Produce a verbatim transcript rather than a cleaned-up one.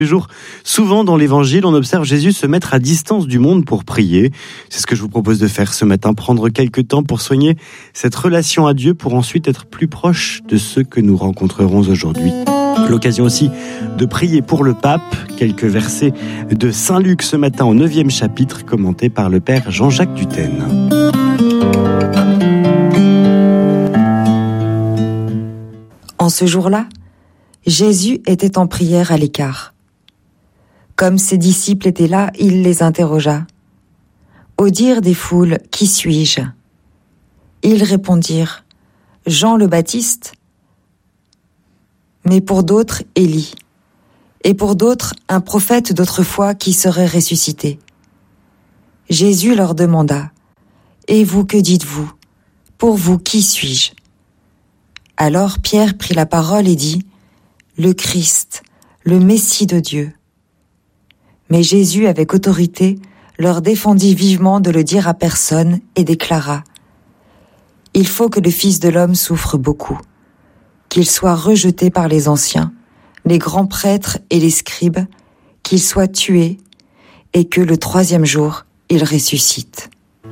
Jour, souvent dans l'évangile, on observe Jésus se mettre à distance du monde pour prier. C'est ce que je vous propose de faire ce matin, prendre quelques temps pour soigner cette relation à Dieu pour ensuite être plus proche de ceux que nous rencontrerons aujourd'hui. L'occasion aussi de prier pour le pape, quelques versets de Saint Luc ce matin au neuvième chapitre, commenté par le père Jean-Jacques Dutène. En ce jour-là, Jésus était en prière à l'écart. Comme ses disciples étaient là, il les interrogea. Au dire des foules, « Qui suis-je » Ils répondirent, « Jean le Baptiste ». Mais pour d'autres, Élie. Et pour d'autres, un prophète d'autrefois qui serait ressuscité. Jésus leur demanda, « Et vous, que dites-vous ? Pour vous, qui suis-je » Alors Pierre prit la parole et dit, « Le Christ, le Messie de Dieu. » Mais Jésus, avec autorité, leur défendit vivement de le dire à personne et déclara, « Il faut que le Fils de l'homme souffre beaucoup, qu'il soit rejeté par les anciens, les grands prêtres et les scribes, qu'il soit tué, et que le troisième jour, il ressuscite. »